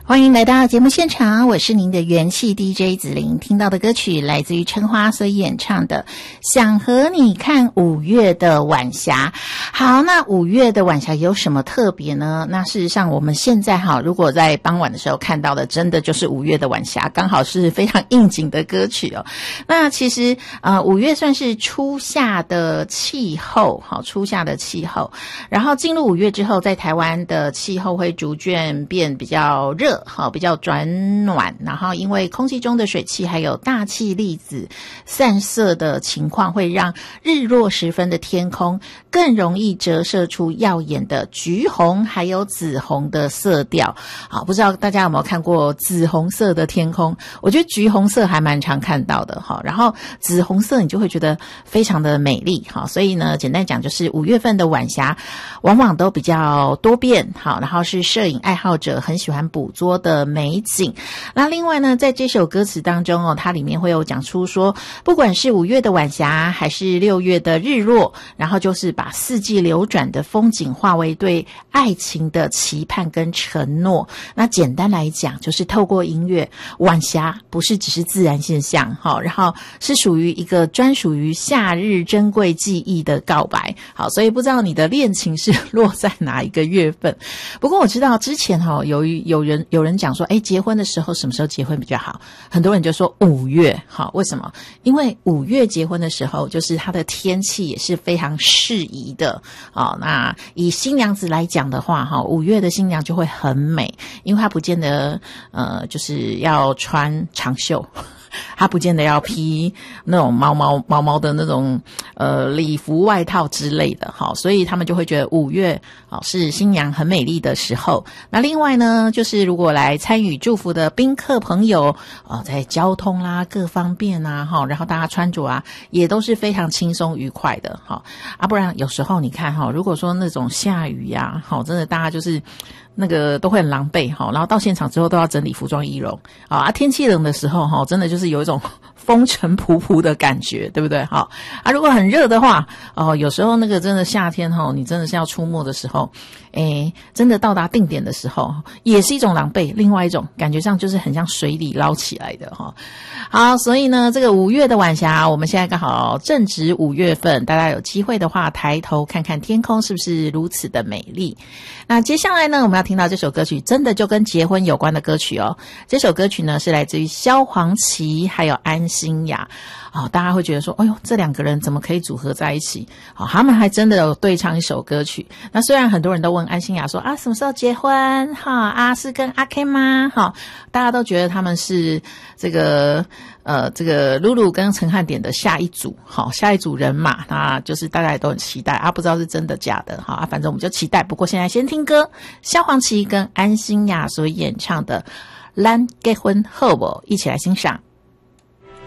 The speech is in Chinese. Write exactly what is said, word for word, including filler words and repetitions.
欢迎来到节目现场，我是您的元气 D J 子玲。听到的歌曲来自于陈华所演唱的《想和你看五月的晚霞》。好，那五月的晚霞有什么特别呢？那事实上我们现在哈，如果在傍晚的时候看到的，真的就是五月的晚霞，刚好是非常应景的歌曲哦。那其实呃，五月算是初夏的气候，好，初夏的气候。然后进入五月之后，在台湾的气候会逐渐变比较热。好，比较转暖，然后因为空气中的水汽还有大气粒子散射的情况，会让日落时分的天空更容易折射出耀眼的橘红还有紫红的色调。好，不知道大家有没有看过紫红色的天空？我觉得橘红色还蛮常看到的。好，然后紫红色你就会觉得非常的美丽。好，所以呢，简单讲就是五月份的晚霞往往都比较多变。好，然后是摄影爱好者很喜欢捕捉的美景。那另外呢，在这首歌词当中哦，它里面会有讲出说，不管是五月的晚霞还是六月的日落，然后就是把四季流转的风景化为对爱情的期盼跟承诺。那简单来讲，就是透过音乐，晚霞不是只是自然现象，好，然后是属于一个专属于夏日珍贵记忆的告白。好，所以不知道你的恋情是落在哪一个月份。不过我知道之前哈、哦，有有人有人讲说，哎，结婚的时候什么时候结婚比较好？很多人就说五月。好，为什么？因为五月结婚的时候，就是它的天气也是非常适宜的。好，那以新娘子来讲的话，哈，五月的新娘就会很美，因为她不见得呃，就是要穿长袖。他不见得要披那种毛毛毛毛的那种呃礼服外套之类的，好，所以他们就会觉得五月好是新娘很美丽的时候。那另外呢，就是如果来参与祝福的宾客朋友哦，在交通啦各方面啊，哈，然后大家穿着啊也都是非常轻松愉快的，好啊，不然有时候你看哈，如果说那种下雨呀，好，真的大家就是那个都会很狼狈哈，然后到现场之后都要整理服装仪容啊，天气冷的时候哈，真的就是有一种风尘仆仆的感觉，对不对？好啊，如果很热的话哦，有时候那个真的夏天哈，你真的是要出没的时候，诶，真的到达定点的时候，也是一种狼狈，另外一种感觉上就是很像水里捞起来的哈。好，所以呢，这个五月的晚霞，我们现在刚好正值五月份，大家有机会的话，抬头看看天空，是不是如此的美丽？那接下来呢，我们要听到这首歌曲，真的就跟结婚有关的歌曲哦。这首歌曲呢，是来自于萧煌奇还有安心亚。哦，大家会觉得说，哎呦，这两个人怎么可以组合在一起？哦，他们还真的有对唱一首歌曲。那虽然很多人都问安心亚说啊，什么时候结婚？哈啊，是跟阿 Ken 吗？哈，大家都觉得他们是这个呃，这个露露跟陈汉典的下一组，好，下一组人马，那就是大家也都很期待啊，不知道是真的假的，好啊，反正我们就期待。不过现在先听歌，萧煌奇跟安心亚所演唱的《咱结婚好不》，一起来欣赏。